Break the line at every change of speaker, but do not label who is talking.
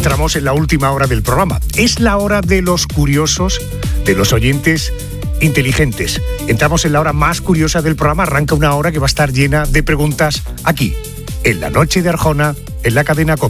entramos en la última hora del programa. Es la hora de los curiosos, de los oyentes inteligentes. Entramos en la hora más curiosa del programa. Arranca una hora que va a estar llena de preguntas aquí, en la noche de Arjona, en la cadena COPE.